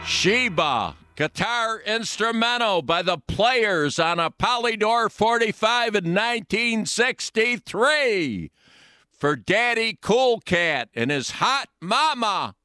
Sheba, guitar instrumental by the Players on a Polydor 45 in 1963. For Daddy Cool Cat and his hot mama.